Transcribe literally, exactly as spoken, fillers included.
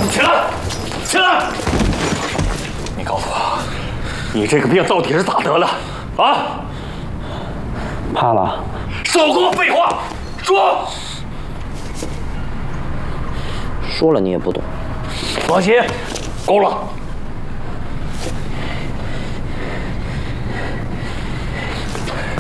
起来，起来！你告诉我，你这个病到底是咋得了？啊？ 怕了。 少给我废话，说。 说了你也不懂。 王鑫，够了。